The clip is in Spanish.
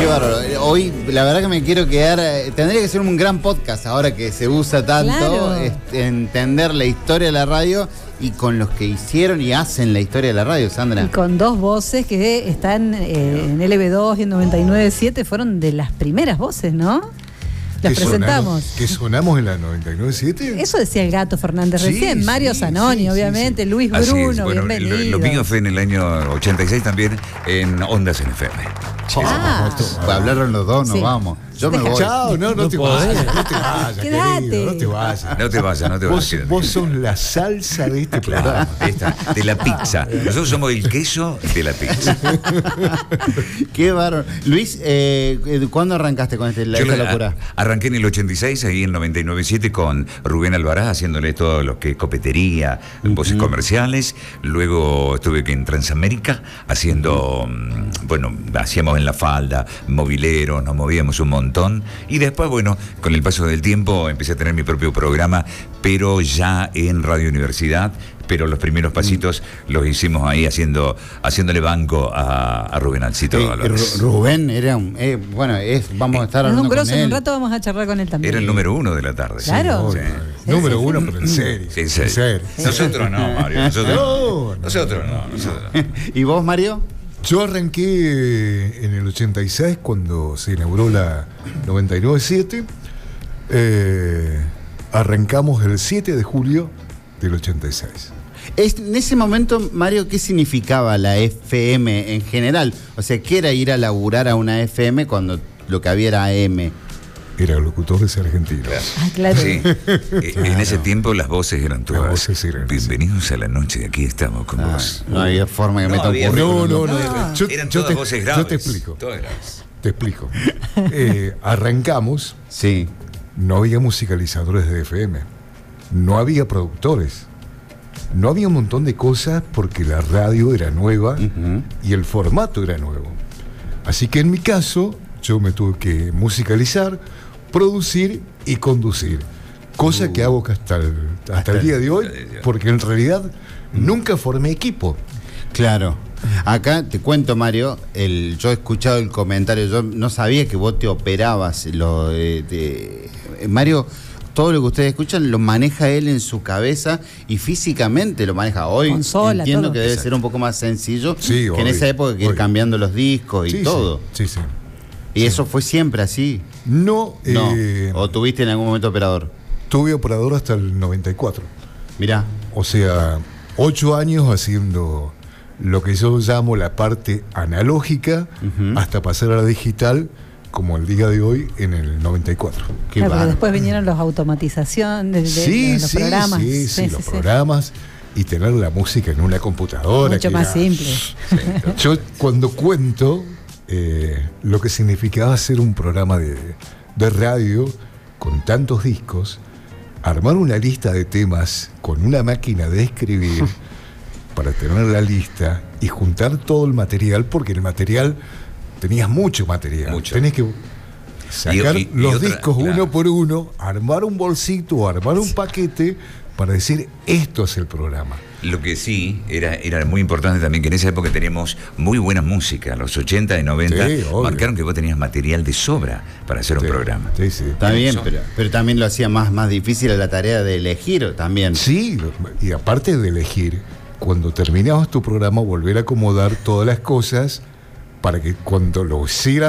bárbaro. Hoy, la verdad que me quiero quedar. Tendría que ser un gran podcast ahora que se usa tanto. Claro. Entender la historia de la radio y con los que hicieron y hacen la historia de la radio, Sandra. Y con dos voces que están en LB2 y en 99.7, fueron de las primeras voces, ¿no? Las presentamos. ¿Que sonamos en la 99.7? Eso decía el Gato Fernández recién. Sí, Mario Zanoni, obviamente. Luis Así Bruno, es. Bueno, bienvenido. lo mío fue en el año 86 también en Ondas en FM. Hablaron los dos, nos Sí. vamos. Yo me voy. Chao, no te vayas, no te vayas, Quédate. querido, no te vayas. No te vayas. Vos sos la salsa de este programa. De la pizza. Nosotros somos el queso de la pizza. Qué bárbaro. Luis, ¿cuándo arrancaste con esta locura? Arranqué en el 86, ahí en 99.7 con Rubén Alvará, haciéndole todo lo que es copetería, voces comerciales. Luego estuve en Transamérica haciendo, hacíamos en La Falda, mobileros, nos movíamos un montón. Y después, con el paso del tiempo empecé a tener mi propio programa, pero ya en Radio Universidad. Pero los primeros pasitos los hicimos ahí haciéndole banco a Rubén Alcito Valores. Rubén era un. Vamos a estar Es hablando un grosso, con en él. un rato vamos a charlar con él también. Era el número 1 de la tarde. Claro. Sí. Número uno, pero en serio. En serio. Nosotros no, Mario. Nosotros no. ¿Y vos, Mario? Yo arranqué en el 86 cuando se inauguró la 99.7. Arrancamos el 7 de julio del 86. En ese momento, Mario, ¿qué significaba la FM en general? O sea, ¿qué era ir a laburar a una FM cuando lo que había era AM? Era locutores argentinos. Claro. Sí. En ese tiempo las voces eran todas. Las voces eran Bienvenidos a la noche, aquí estamos con vos. No había forma que No meta un había- currículum. No. Eran todas voces graves. Yo te explico. Todas graves. Te explico. Arrancamos, Sí. no había musicalizadores de FM, no había productores, no había un montón de cosas porque la radio era nueva y el formato era nuevo. Así que en mi caso, yo me tuve que musicalizar, producir y conducir. Cosa que hago hasta el día de hoy, porque en realidad nunca formé equipo. Claro. Acá te cuento, Mario, yo he escuchado el comentario, yo no sabía que vos te operabas. Mario, todo lo que ustedes escuchan lo maneja él en su cabeza y físicamente lo maneja. Hoy Consola, entiendo todo. que debe Exacto. ser un poco más sencillo Sí, que en hoy, esa época que ir hoy. cambiando los discos y Sí, todo. Sí. ¿Y eso fue siempre así? No, No. ¿O tuviste en algún momento operador? tuve operador hasta el 94. Mirá. O sea, 8 años haciendo lo que yo llamo la parte analógica hasta pasar a la digital, como el día de hoy, en el 94. Qué Claro, pero bárbaro. después vinieron los automatizaciones de los programas. Sí, los programas y tener la música en una computadora. Mucho que más era- simple. Yo cuando cuento lo que significaba hacer un programa de radio con tantos discos, armar una lista de temas con una máquina de escribir para tener la lista y juntar todo el material, porque el material, tenías mucho material. Mucho. Tenés que sacar Y los otra, discos claro. uno por uno, armar un bolsito, armar un paquete para decir, esto es el programa. Lo que sí era muy importante también que en esa época teníamos muy buena música. Los 80 y 90 Sí, obvio. marcaron que vos tenías material de sobra para hacer un programa. Sí, sí. Está bien, Eso. pero también lo hacía más difícil a la tarea de elegir también. Sí, y aparte de elegir, cuando terminabas tu programa, volver a acomodar todas las cosas para que cuando lo hicieras